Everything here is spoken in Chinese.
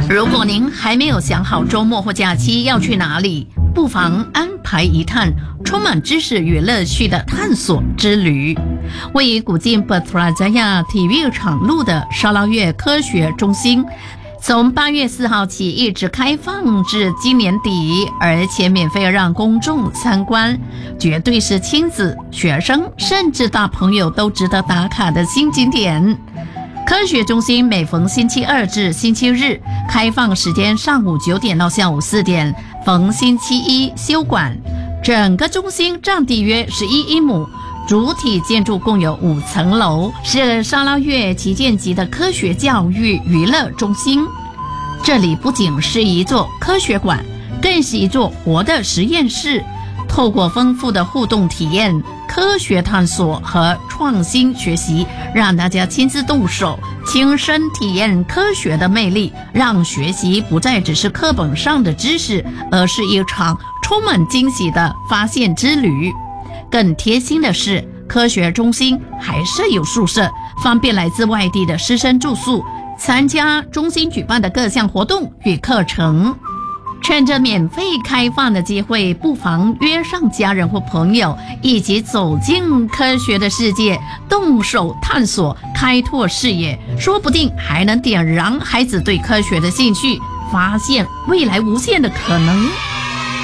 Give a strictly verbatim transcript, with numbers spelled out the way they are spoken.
如果您还没有想好周末或假期要去哪里，不妨安排一趟充满知识与乐趣的探索之旅。位于古晋 Putrajaya 体育场路的沙捞越科学中心，从八月四号起一直开放至今年底，而且免费让公众参观，绝对是亲子、学生甚至大朋友都值得打卡的新景点。科学中心每逢星期二至星期日开放时间上午九点到下午四点，逢星期一休馆。整个中心占地约十一英亩，主体建筑共有五层楼，是沙捞越旗舰级的科学教育娱乐中心。这里不仅是一座科学馆，更是一座活的实验室，透过丰富的互动体验、科学探索和创新学习，让大家亲自动手，亲身体验科学的魅力，让学习不再只是课本上的知识，而是一场充满惊喜的发现之旅。更贴心的是，科学中心还设有宿舍，方便来自外地的师生住宿，参加中心举办的各项活动与课程。趁着免费开放的机会，不妨约上家人或朋友，一起走进科学的世界，动手探索，开拓视野，说不定还能点燃孩子对科学的兴趣，发现未来无限的可能。